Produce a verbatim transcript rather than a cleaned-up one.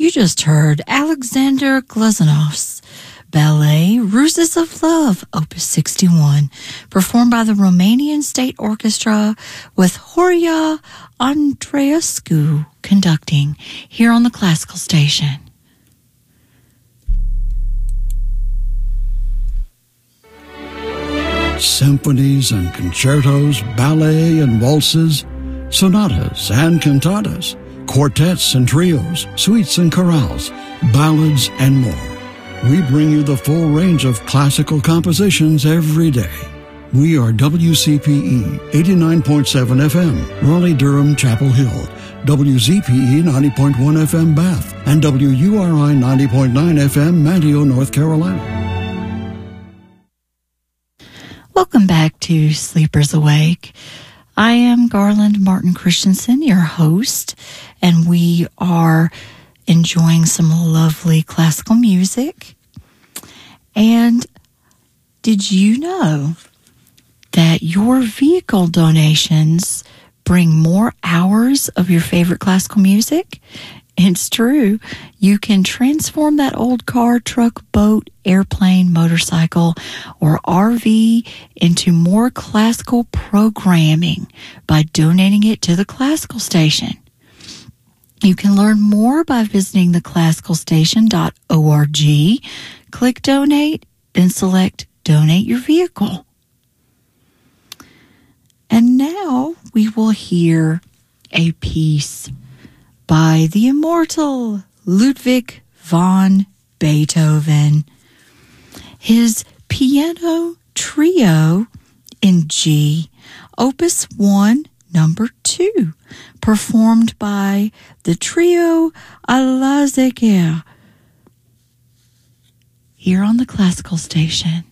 You just heard Alexander Glazanov's ballet Ruses of Love, Opus sixty-one, performed by the Romanian State Orchestra with Horia Andreescu conducting here on the Classical Station. Symphonies and concertos, ballet and waltzes, sonatas and cantatas, quartets and trios, suites and chorales, ballads and more. We bring you the full range of classical compositions every day. We are W C P E eighty-nine point seven F M, Raleigh-Durham, Chapel Hill, W Z P E ninety point one F M, Bath, and W U R I ninety point nine F M, Manteo, North Carolina. Welcome back to Sleepers Awake. I am Garland Martin Christensen, your host, and we are enjoying some lovely classical music. And did you know that your vehicle donations bring more hours of your favorite classical music? It's true. You can transform that old car, truck, boat, airplane, motorcycle, or R V into more classical programming by donating it to the Classical Station. You can learn more by visiting the classical station dot org. Click Donate, then select Donate Your Vehicle. And now we will hear a piece by the immortal Ludwig van Beethoven. His Piano Trio in G, Opus one, number two, performed by the Trio à la Zecher, here on the Classical Station.